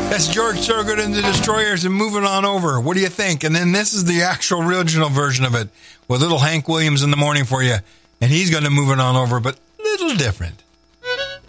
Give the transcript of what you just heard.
That's George Thorogood and the Destroyers and Moving On Over. What do you think? And then this is the actual original version of it with little Hank Williams in the morning for you. And he's going to move it on over, but a little different.